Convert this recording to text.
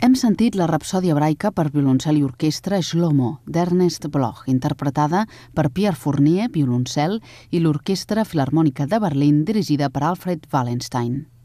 Hem sentit la rapsòdia hebraica per violoncel i orquestra Shlomo, d'Ernest Bloch, interpretada per Pierre Fournier, violoncel, i l'Orquestra Filharmònica de Berlín, dirigida per Alfred Wallenstein.